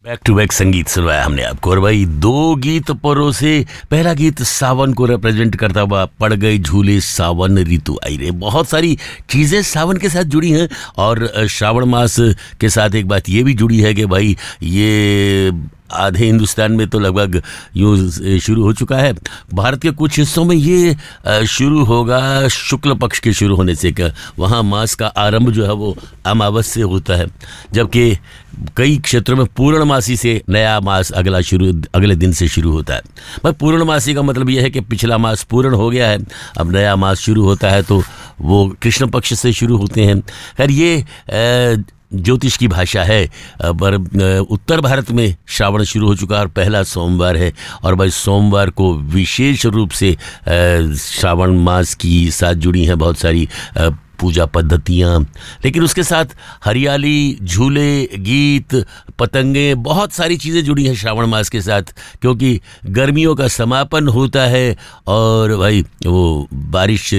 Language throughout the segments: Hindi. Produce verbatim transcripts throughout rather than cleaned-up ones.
बैक टू बैक संगीत सुनवाया हमने आपको और भाई दो गीत परों से पहला गीत सावन को रिप्रेजेंट करता हुआ पड़ गए झूले सावन ऋतु आई रे। बहुत सारी चीज़ें सावन के साथ जुड़ी हैं और श्रावण मास के साथ एक बात ये भी जुड़ी है कि भाई ये आधे हिंदुस्तान में तो लगभग यूँ शुरू हो चुका है। भारत के कुछ हिस्सों में ये शुरू होगा शुक्ल पक्ष के शुरू होने से, क्या वहाँ मास का आरंभ जो है वो अमावस से होता है, जबकि कई क्षेत्रों में पूर्णमासी से नया मास अगला शुरू अगले दिन से शुरू होता है। भाई पूर्णमासी का मतलब यह है कि पिछला मास पूर्ण हो गया है, अब नया मास शुरू होता है तो वो कृष्ण पक्ष से शुरू होते हैं। खैर ये आ, ज्योतिष की भाषा है, पर उत्तर भारत में श्रावण शुरू हो चुका है और पहला सोमवार है और भाई सोमवार को विशेष रूप से श्रावण मास की साथ जुड़ी हैं बहुत सारी पूजा पद्धतियाँ, लेकिन उसके साथ हरियाली, झूले, गीत, पतंगे, बहुत सारी चीज़ें जुड़ी हैं श्रावण मास के साथ, क्योंकि गर्मियों का समापन होता है और भाई वो बारिश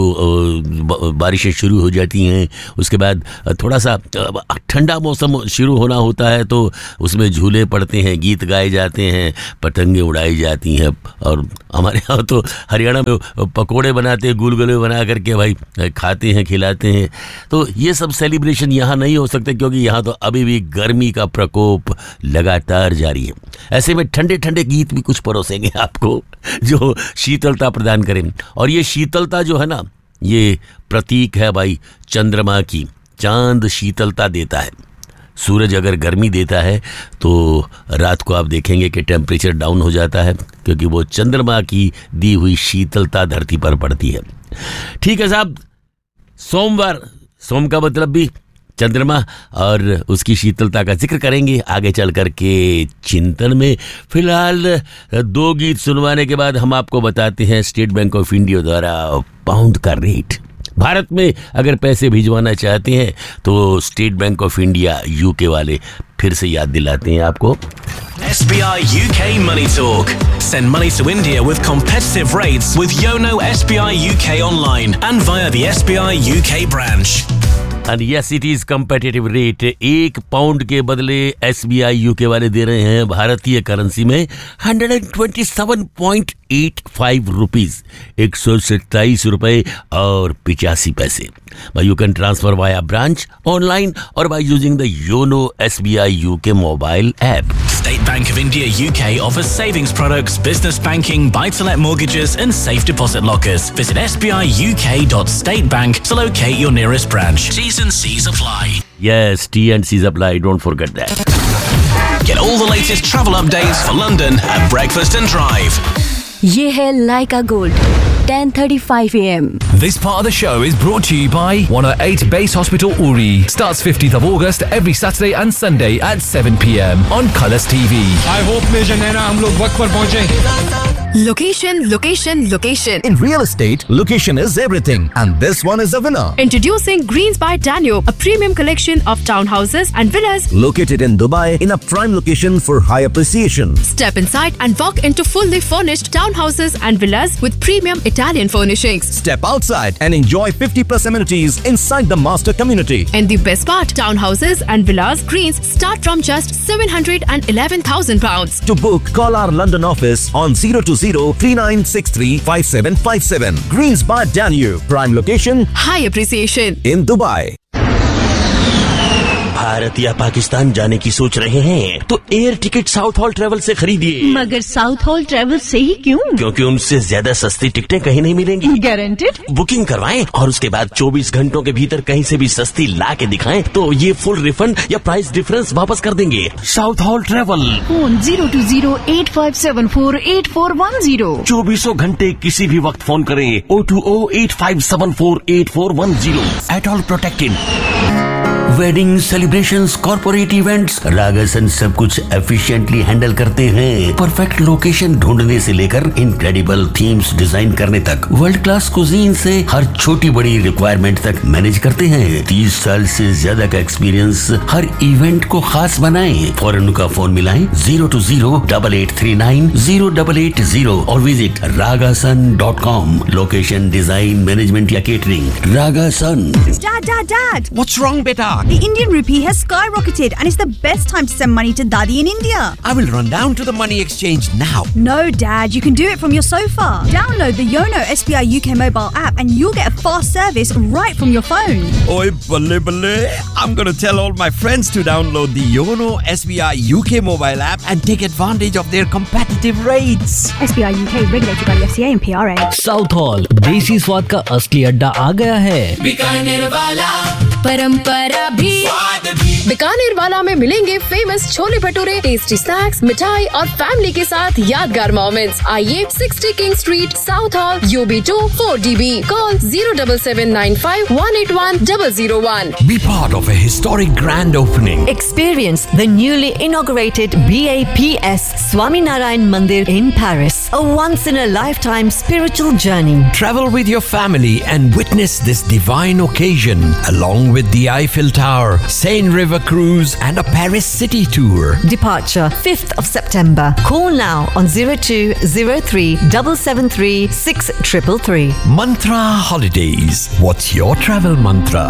ऋतु बारिशें शुरू हो जाती हैं। उसके बाद थोड़ा सा ठंडा मौसम शुरू होना होता है तो उसमें झूले पड़ते हैं, गीत गाए जाते हैं, पतंगे उड़ाई जाती हैं और हमारे यहाँ तो हरियाणा में पकोड़े बनाते हैं, गुलगुले बना करके भाई खाते हैं, खिलाते हैं। तो ये सब सेलिब्रेशन यहाँ नहीं हो सकते क्योंकि यहाँ तो अभी भी गर्मी का प्रकोप लगातार जारी है। ऐसे में ठंडे ठंडे गीत भी कुछ परोसेंगे आपको जो शीतलता प्रदान करें, और ये शीतलता जो है ना, ये प्रतीक है भाई चंद्रमा की। चांद शीतलता देता है, सूरज अगर गर्मी देता है तो रात को आप देखेंगे कि टेम्परेचर डाउन हो जाता है क्योंकि वो चंद्रमा की दी हुई शीतलता धरती पर पड़ती है। ठीक है साहब, सोमवार, सोम का मतलब भी चंद्रमा और उसकी शीतलता का जिक्र करेंगे आगे चल कर के चिंतन में। फिलहाल दो गीत सुनवाने के बाद हम आपको बताते हैं स्टेट बैंक ऑफ इंडिया द्वारा पाउंड का रेट। भारत में अगर पैसे भिजवाना चाहते हैं तो state bank of India UK वाले फिर से याद दिलाते हैं आपको। S B I U K Money Talk. Send money to India with competitive rates with Yono S B I U K online and via the S B I U K branch. And yes, it is competitive rate. एक पाउंड के बदले एस बी आई यूके वाले दे रहे हैं भारतीय करेंसी में एक सौ सत्ताईस पॉइंट पचासी रुपीस, एक सौ सत्ताईस रुपए और पिचासी पैसे। But you can transfer via branch, online or by using the Yono S B I U K mobile app. State Bank of India U K offers savings products, business banking, buy-to-let mortgages and safe deposit lockers. Visit s b i u k dot state bank to locate your nearest branch. T's and C's apply. Yes, T and C's apply. Don't forget that. Get all the latest travel updates for London at Breakfast and Drive. ये है लाइका gold ten thirty-five a m This part of the show is brought to you by one oh eight Base Hospital Uri. Starts fifteenth of August every Saturday and Sunday at seven p m on Colours T V. I hope Major Naina हम लोग वक्त पर पहुंचे। Location, location, location. In real estate, location is everything, and this one is the winner. Introducing Greens by Danube, a premium collection of townhouses and villas Located in Dubai in a prime location for high appreciation. Step inside and walk into fully furnished townhouses and villas with premium Italian furnishings. Step outside and enjoy fifty plus amenities inside the master community. And the best part, townhouses and villas Greens start from just seven hundred eleven thousand pounds. To book, call our London office on zero two zero three nine six three five seven five seven. Greens by Danube, prime location, high appreciation in Dubai. Bharat या पाकिस्तान जाने की सोच रहे हैं तो air ticket south hall travel से खरीदिए। मगर साउथ हॉल ट्रेवल से ही क्यों? क्योंकि उनसे ज्यादा सस्ती टिकटें कहीं नहीं मिलेंगी। गारंटेड? बुकिंग करवाएं और उसके बाद चौबीस घंटों के भीतर कहीं से भी सस्ती ला के दिखाएं तो ये फुल रिफंड या प्राइस डिफरेंस वापस कर देंगे। South hall travel, phone zero two zero eight five seven four eight four one zero। चौबीसों घंटे किसी भी वक्त फोन करें zero two zero eight five seven four eight four one zero। At all protected. Wedding celebrations, corporate events, रागासन सब कुछ एफिशिएंटली हैंडल करते हैं। परफेक्ट लोकेशन ढूंढने से लेकर इनक्रेडिबल थीम्स डिजाइन करने तक, वर्ल्ड क्लास कुजीन से हर छोटी बड़ी रिक्वायरमेंट तक मैनेज करते हैं। तीस साल से ज्यादा का एक्सपीरियंस हर इवेंट को खास बनाएं। फौरन उनका फोन मिलाएं zero two zero eight eight three nine zero eight eight zero और visit रागासन dot com. Location, design, management या catering, रागासन। Dad, Dad, Dad. What's wrong, beta? The Indian rupee has skyrocketed and it's the best time to send money to Dadi in India. I will run down to the money exchange now. No, Dad, you can do it from your sofa. Download the Yono S B I U K mobile app and you'll get a fast service right from your phone. Oi, balle balle. I'm gonna tell all my friends to download the Yono S B I U K mobile app and take advantage of their competitive rates. S B I U K regulated by the F C A and P R A. South hall देसी स्वाद का असली अड्डा आ गया है। बीकानेर वाला परंपरा भी बीकानेर वाला में मिलेंगे famous chole bhature, tasty snacks, मिठाई और फैमिली के साथ यादगार मोमेंट्स। आइए sixty king street, south hall, U B two four D B. Call zero seven seven nine five one eight one zero zero one. Be part of a historic grand opening. Experience the newly inaugurated B A P S Swaminarayan Mandir in Paris. A once-in-a-lifetime spiritual journey. Travel with your family and witness this divine occasion along with the Eiffel Tower, Seine River Cruise and a Paris city tour. Departure fifth of September. Call now on zero two zero three seven seven three six three three three. Mantra Holidays. What's your travel mantra?